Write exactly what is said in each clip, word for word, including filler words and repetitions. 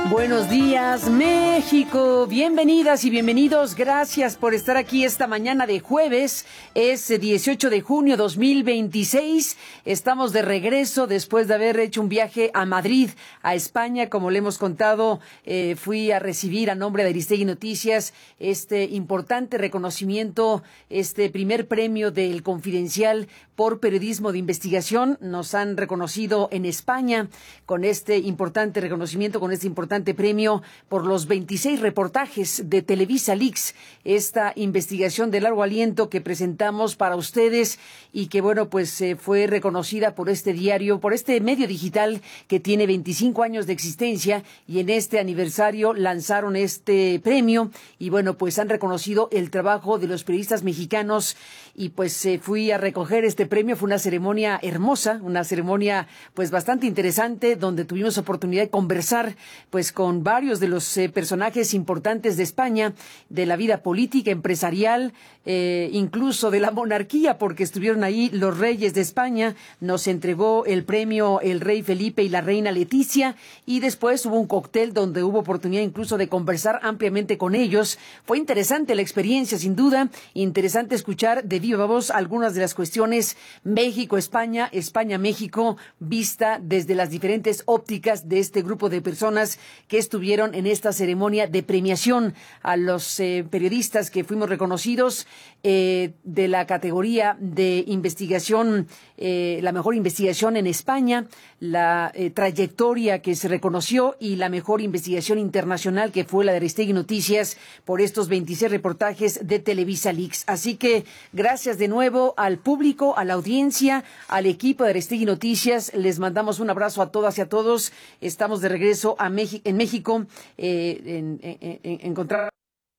Buenos días, México. Bienvenidas y bienvenidos. Gracias por estar aquí esta mañana de jueves. Es dieciocho de junio de dos mil veintiséis. Estamos de regreso después de haber hecho un viaje a Madrid, a España. Como le hemos contado, eh, fui a recibir a nombre de Aristegui Noticias este importante reconocimiento, este primer premio del Confidencial por periodismo de investigación. Nos han reconocido en España con este importante reconocimiento, con este importante premio por los veintiséis reportajes de Televisa Leaks, esta investigación de largo aliento que presentamos para ustedes y que, bueno, pues eh, fue reconocida por este diario, por este medio digital que tiene veinticinco años de existencia, y en este aniversario lanzaron este premio y, bueno, pues han reconocido el trabajo de los periodistas mexicanos y pues eh, fui a recoger este premio. Fue una ceremonia hermosa, una ceremonia pues bastante interesante, donde tuvimos oportunidad de conversar pues con varios de los eh, personajes importantes de España, de la vida política, empresarial, eh, incluso de la monarquía, porque estuvieron ahí los reyes de España. Nos entregó el premio el rey Felipe y la reina Leticia, y después hubo un cóctel donde hubo oportunidad incluso de conversar ampliamente con ellos. Fue interesante la experiencia, sin duda, interesante escuchar de viva voz algunas de las cuestiones México-España, España-México, vista desde las diferentes ópticas de este grupo de personas que estuvieron en esta ceremonia de premiación a los eh, periodistas que fuimos reconocidos eh, de la categoría de investigación, eh, la mejor investigación en España, la eh, trayectoria que se reconoció y la mejor investigación internacional, que fue la de Aristegui Noticias, por estos veintiséis reportajes de Televisa Leaks. Así que gracias de nuevo al público, a la audiencia, al equipo de Aristegui Noticias. Les mandamos un abrazo a todas y a todos. Estamos de regreso a México, en México, eh, en, en, en, encontrar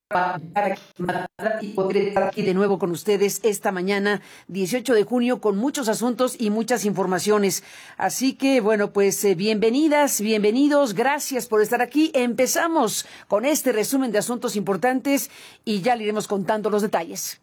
y poder estar aquí de nuevo con ustedes esta mañana, dieciocho de junio, con muchos asuntos y muchas informaciones. Así que, bueno, pues eh, bienvenidas, bienvenidos, gracias por estar aquí. Empezamos con este resumen de asuntos importantes y ya le iremos contando los detalles.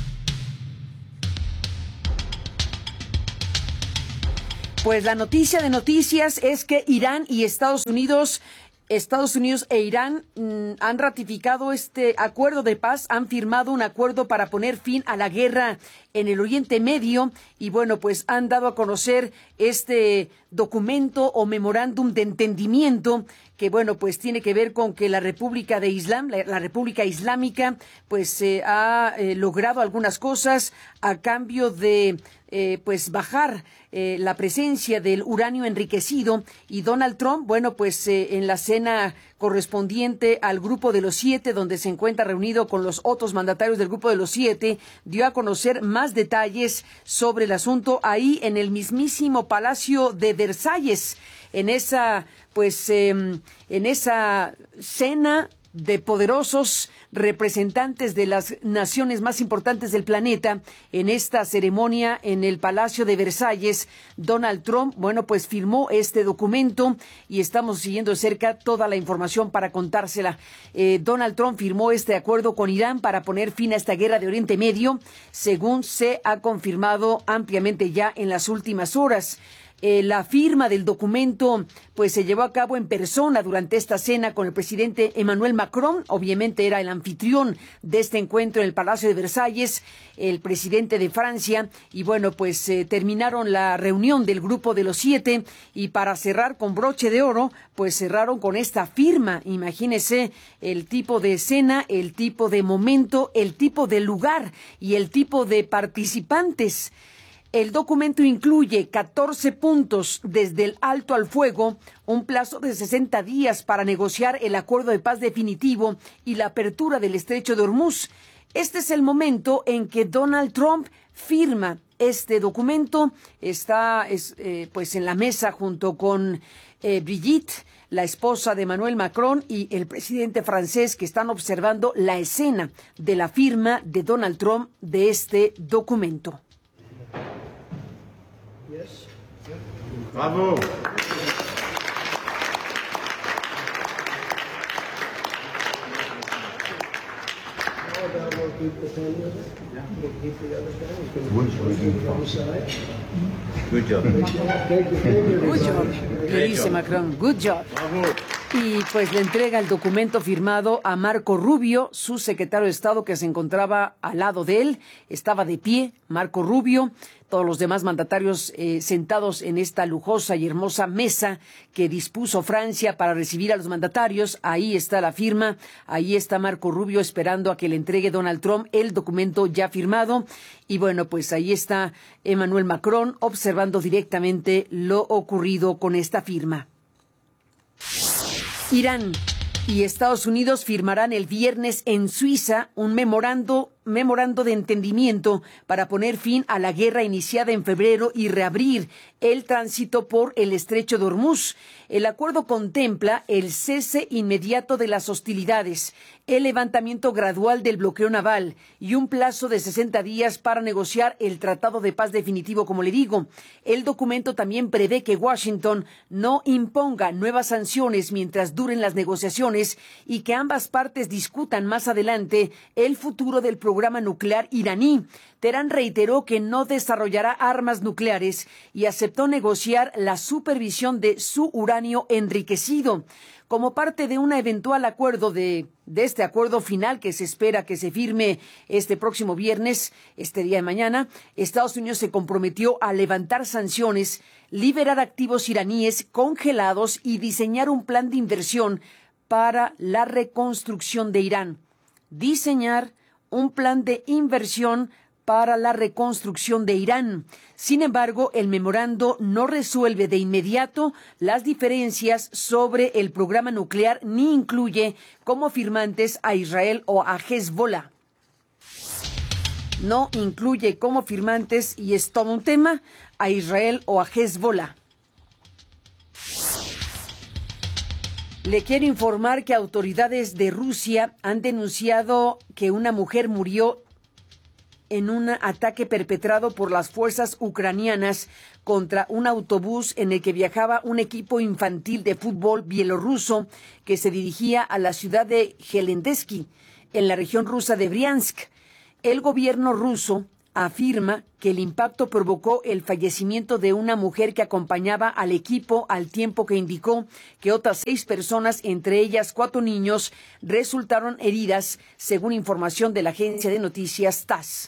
Pues la noticia de noticias es que Irán y Estados Unidos Estados Unidos e Irán mmm, han ratificado este acuerdo de paz, han firmado un acuerdo para poner fin a la guerra en el Oriente Medio y, bueno, pues han dado a conocer este documento o memorándum de entendimiento que, bueno, pues tiene que ver con que la República de Islam, la, la República Islámica, pues eh, ha eh, logrado algunas cosas a cambio de Eh, pues bajar eh, la presencia del uranio enriquecido. Y Donald Trump, bueno, pues eh, en la cena correspondiente al Grupo de los Siete, donde se encuentra reunido con los otros mandatarios del Grupo de los Siete, dio a conocer más detalles sobre el asunto ahí en el mismísimo Palacio de Versalles, en esa, pues, eh, en esa cena de poderosos representantes de las naciones más importantes del planeta. En esta ceremonia en el Palacio de Versalles, Donald Trump, bueno, pues firmó este documento y estamos siguiendo de cerca toda la información para contársela. Eh, Donald Trump firmó este acuerdo con Irán para poner fin a esta guerra de Oriente Medio, según se ha confirmado ampliamente ya en las últimas horas. Eh, la firma del documento pues se llevó a cabo en persona durante esta cena con el presidente Emmanuel Macron. Obviamente era el anfitrión de este encuentro en el Palacio de Versalles, el presidente de Francia. Y bueno, pues eh, terminaron la reunión del Grupo de los Siete y para cerrar con broche de oro, pues cerraron con esta firma. Imagínese el tipo de escena, el tipo de momento, el tipo de lugar y el tipo de participantes. El documento incluye catorce puntos, desde el alto al fuego, un plazo de sesenta días para negociar el acuerdo de paz definitivo y la apertura del estrecho de Hormuz. Este es el momento en que Donald Trump firma este documento. Está es, eh, pues en la mesa junto con eh, Brigitte, la esposa de Emmanuel Macron, y el presidente francés, que están observando la escena de la firma de Donald Trump de este documento. Bravo. Good job. Good job. ¿Qué dice Macron? Good job. Bravo. Y pues le entrega el documento firmado a Marco Rubio, su secretario de Estado, que se encontraba al lado de él. Estaba de pie Marco Rubio, todos los demás mandatarios eh, sentados en esta lujosa y hermosa mesa que dispuso Francia para recibir a los mandatarios. Ahí está la firma, ahí está Marco Rubio esperando a que le entregue Donald Trump el documento ya firmado. Y bueno, pues ahí está Emmanuel Macron observando directamente lo ocurrido con esta firma. Irán y Estados Unidos firmarán el viernes en Suiza un memorando, memorando de entendimiento para poner fin a la guerra iniciada en febrero y reabrir el tránsito por el estrecho de Hormuz. El acuerdo contempla el cese inmediato de las hostilidades, el levantamiento gradual del bloqueo naval y un plazo de sesenta días para negociar el tratado de paz definitivo, como le digo. El documento también prevé que Washington no imponga nuevas sanciones mientras duren las negociaciones y que ambas partes discutan más adelante el futuro del programa nuclear iraní. Teherán reiteró que no desarrollará armas nucleares y aceptó negociar la supervisión de su uranio enriquecido. Como parte de un eventual acuerdo de, de este acuerdo final que se espera que se firme este próximo viernes, este día de mañana, Estados Unidos se comprometió a levantar sanciones, liberar activos iraníes congelados y diseñar un plan de inversión para la reconstrucción de Irán. Diseñar un plan de inversión para la reconstrucción de Irán. Sin embargo, el memorando no resuelve de inmediato las diferencias sobre el programa nuclear ni incluye como firmantes a Israel o a Hezbollah. No incluye como firmantes, y es todo un tema, a Israel o a Hezbollah. Le quiero informar que autoridades de Rusia han denunciado que una mujer murió en un ataque perpetrado por las fuerzas ucranianas contra un autobús en el que viajaba un equipo infantil de fútbol bielorruso que se dirigía a la ciudad de Helendesky, en la región rusa de Briansk. El gobierno ruso afirma que el impacto provocó el fallecimiento de una mujer que acompañaba al equipo, al tiempo que indicó que otras seis personas, entre ellas cuatro niños, resultaron heridas, según información de la agencia de noticias TASS.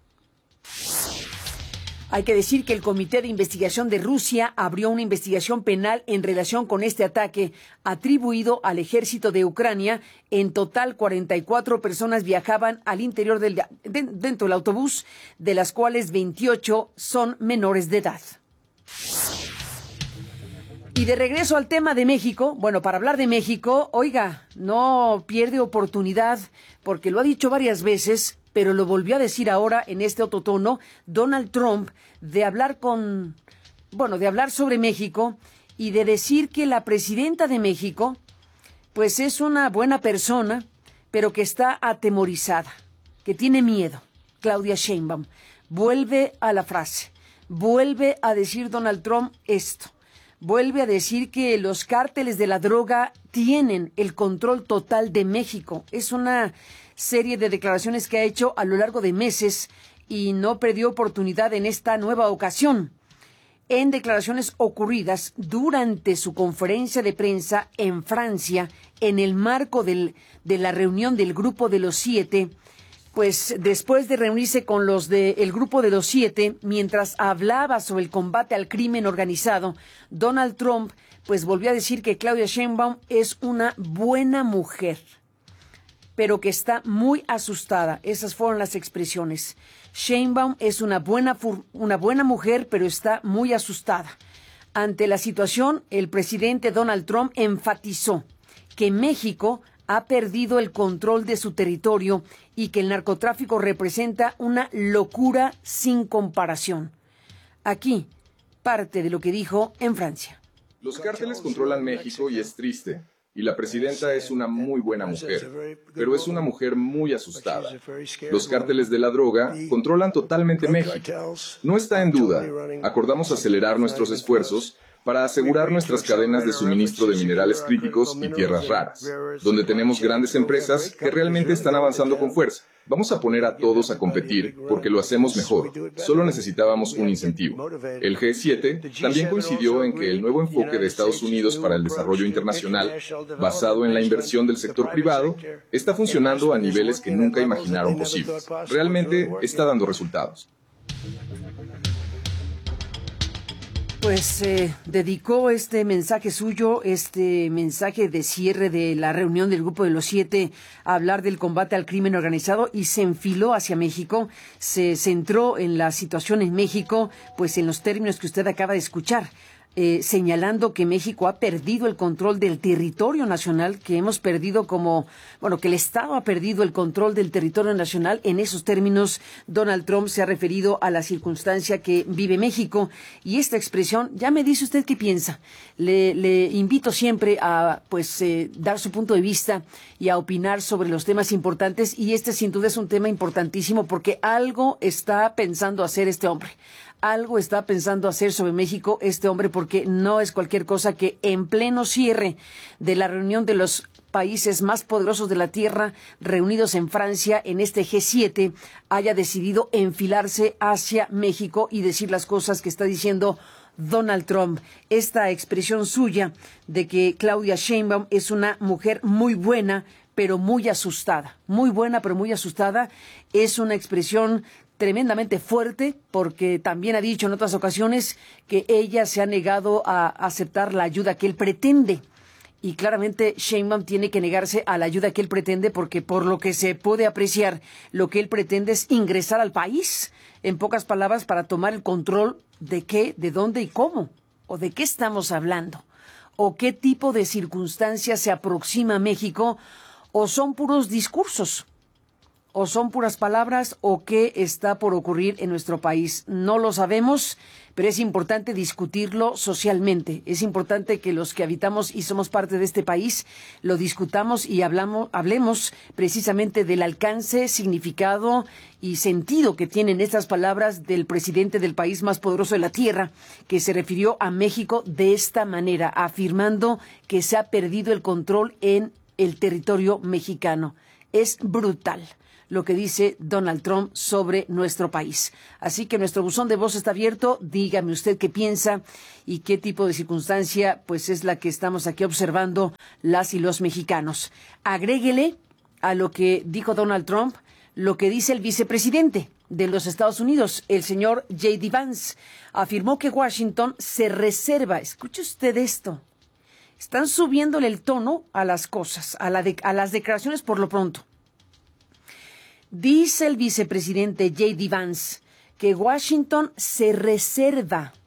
Hay que decir que el Comité de Investigación de Rusia abrió una investigación penal en relación con este ataque atribuido al ejército de Ucrania. En total, cuarenta y cuatro personas viajaban al interior del de, dentro del autobús, de las cuales veintiocho son menores de edad. Y de regreso al tema de México, bueno, para hablar de México, oiga, no pierde oportunidad, porque lo ha dicho varias veces, pero lo volvió a decir ahora en este otro tono, Donald Trump, de hablar con, bueno, de hablar sobre México y de decir que la presidenta de México, pues es una buena persona, pero que está atemorizada, que tiene miedo. Claudia Sheinbaum vuelve a la frase, vuelve a decir Donald Trump esto, vuelve a decir que los cárteles de la droga tienen el control total de México. Es una serie de declaraciones que ha hecho a lo largo de meses y no perdió oportunidad en esta nueva ocasión. En declaraciones ocurridas durante su conferencia de prensa en Francia, en el marco del, de la reunión del Grupo de los Siete, pues después de reunirse con los del Grupo de los Siete, mientras hablaba sobre el combate al crimen organizado, Donald Trump pues volvió a decir que Claudia Sheinbaum es una buena mujer, pero que está muy asustada. Esas fueron las expresiones. Sheinbaum es una buena, una buena mujer, pero está muy asustada. Ante la situación, el presidente Donald Trump enfatizó que México ha perdido el control de su territorio y que el narcotráfico representa una locura sin comparación. Aquí, parte de lo que dijo en Francia. Los cárteles controlan México y es triste. Y la presidenta es una muy buena mujer, pero es una mujer muy asustada. Los cárteles de la droga controlan totalmente México. No está en duda. Acordamos acelerar nuestros esfuerzos para asegurar nuestras cadenas de suministro de minerales críticos y tierras raras, donde tenemos grandes empresas que realmente están avanzando con fuerza. Vamos a poner a todos a competir porque lo hacemos mejor. Solo necesitábamos un incentivo. El G siete también coincidió en que el nuevo enfoque de Estados Unidos para el desarrollo internacional, basado en la inversión del sector privado, está funcionando a niveles que nunca imaginaron posibles. Realmente está dando resultados. Pues eh, dedicó este mensaje suyo, este mensaje de cierre de la reunión del Grupo de los Siete a hablar del combate al crimen organizado y se enfiló hacia México, se centró en la situación en México, pues en los términos que usted acaba de escuchar. Eh, señalando que México ha perdido el control del territorio nacional, que hemos perdido como, bueno, que el Estado ha perdido el control del territorio nacional. En esos términos, Donald Trump se ha referido a la circunstancia que vive México y esta expresión, ya me dice usted qué piensa. Le, le invito siempre a, pues, eh, dar su punto de vista y a opinar sobre los temas importantes y este sin duda es un tema importantísimo porque algo está pensando hacer este hombre. Algo está pensando hacer sobre México este hombre porque no es cualquier cosa que en pleno cierre de la reunión de los países más poderosos de la Tierra reunidos en Francia en este G siete haya decidido enfilarse hacia México y decir las cosas que está diciendo Donald Trump. Esta expresión suya de que Claudia Sheinbaum es una mujer muy buena pero muy asustada, muy buena pero muy asustada, es una expresión tremendamente fuerte porque también ha dicho en otras ocasiones que ella se ha negado a aceptar la ayuda que él pretende y claramente Sheinbaum tiene que negarse a la ayuda que él pretende porque por lo que se puede apreciar lo que él pretende es ingresar al país, en pocas palabras, para tomar el control de qué, de dónde y cómo o de qué estamos hablando o qué tipo de circunstancias se aproxima a México o son puros discursos. ¿O son puras palabras o qué está por ocurrir en nuestro país? No lo sabemos, pero es importante discutirlo socialmente. Es importante que los que habitamos y somos parte de este país lo discutamos y hablamos, hablemos precisamente del alcance, significado y sentido que tienen estas palabras del presidente del país más poderoso de la Tierra, que se refirió a México de esta manera, afirmando que se ha perdido el control en el territorio mexicano. Es brutal lo que dice Donald Trump sobre nuestro país. Así que nuestro buzón de voz está abierto. Dígame usted qué piensa y qué tipo de circunstancia pues es la que estamos aquí observando las y los mexicanos. Agréguele a lo que dijo Donald Trump lo que dice el vicepresidente de los Estados Unidos, el señor J D Vance. Afirmó que Washington se reserva, escuche usted esto, están subiéndole el tono a las cosas, a, la de, a las declaraciones por lo pronto. Dice el vicepresidente J D Vance que Washington se reserva